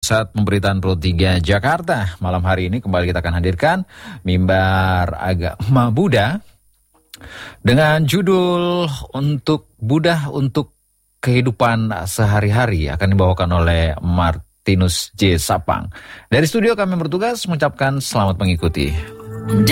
Pusat Pemberitaan Pro 3 Jakarta. Malam hari ini kembali kita akan hadirkan mimbar agama Buddha dengan judul Untuk Buddha untuk Kehidupan Sehari-hari, akan dibawakan oleh Martinus J. Sapang. Dari studio kami bertugas mengucapkan selamat mengikuti.